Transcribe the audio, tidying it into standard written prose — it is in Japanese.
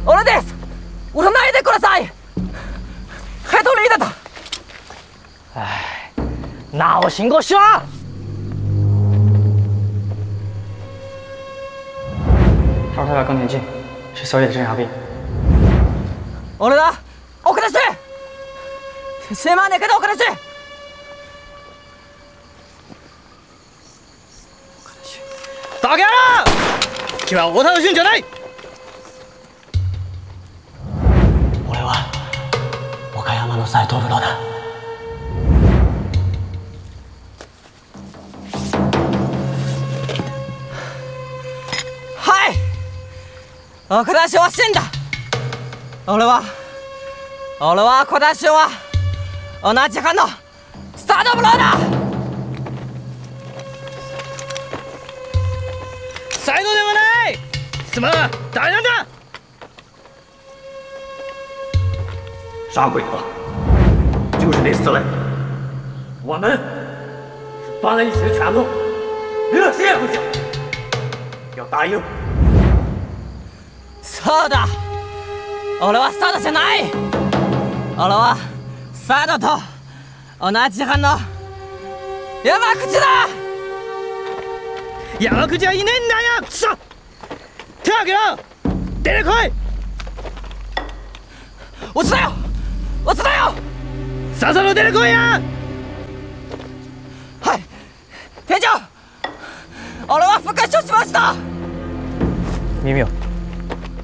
俺です。撃たないでください。海斗リーダーだ。哎，那我先过去啊。 他说他要更年期，是小野的镇压病。 俺だ。おかしい。すまねえけどおかしい。 バカ野郎！君はお楽しみじゃない。 俺は岡山の斎藤五郎だ。 はい。岡田翔は死んだ。俺は岡田翔は同じ班のスタートブローだ。 才能ではない。貴様は誰なんだ？ 杀鬼吧，就是那四位。我们是放在一起的拳头，离了谁也不行。要答应。 そうだ。俺はスタートじゃない。俺はスタートと同じ班の山口だ。 山口はいねえんだよ。くそ！手を挙げろ！出てこい！ 落ちたよ！落ちたよ！ さっさと出てこいや！ はい、店長。俺は復活しました。 明明。